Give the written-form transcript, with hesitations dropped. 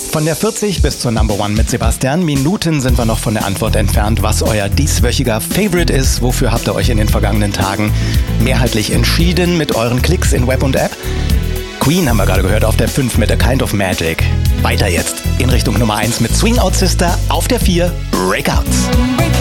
Von der 40 bis zur Number One mit Sebastian. Minuten sind wir noch von der Antwort entfernt, was euer dieswöchiger Favorite ist. Wofür habt ihr euch in den vergangenen Tagen mehrheitlich entschieden mit euren Klicks in Web und App? Queen haben wir gerade gehört auf der 5 mit A Kind of Magic. Weiter jetzt in Richtung Nummer 1 mit Swing Out Sister auf der 4, Breakouts.